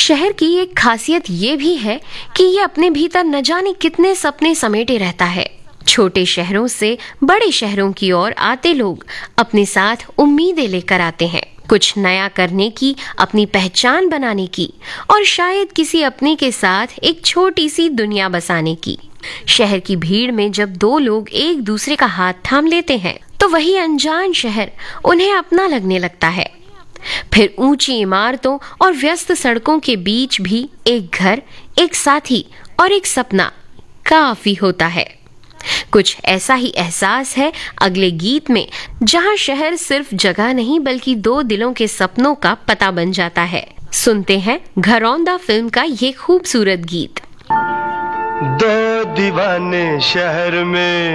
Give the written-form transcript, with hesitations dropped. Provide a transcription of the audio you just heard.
शहर की एक खासियत ये भी है कि ये अपने भीतर न जाने कितने सपने समेटे रहता है। छोटे शहरों से बड़े शहरों की ओर आते लोग अपने साथ उम्मीदें लेकर आते हैं, कुछ नया करने की, अपनी पहचान बनाने की और शायद किसी अपने के साथ एक छोटी सी दुनिया बसाने की। शहर की भीड़ में जब दो लोग एक दूसरे का हाथ थाम लेते हैं तो वही अनजान शहर उन्हें अपना लगने लगता है। फिर ऊंची इमारतों और व्यस्त सड़कों के बीच भी एक घर, एक साथी और एक सपना काफी होता है। कुछ ऐसा ही एहसास है अगले गीत में, जहां शहर सिर्फ जगह नहीं बल्कि दो दिलों के सपनों का पता बन जाता है। सुनते हैं घरौंदा फिल्म का ये खूबसूरत गीत। दो दीवाने शहर में